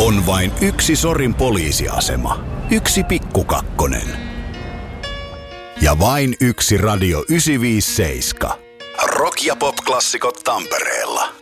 On vain yksi Sorin poliisiasema, yksi pikkukakkonen ja vain yksi Radio 957. Rock- ja pop-klassikot Tampereella.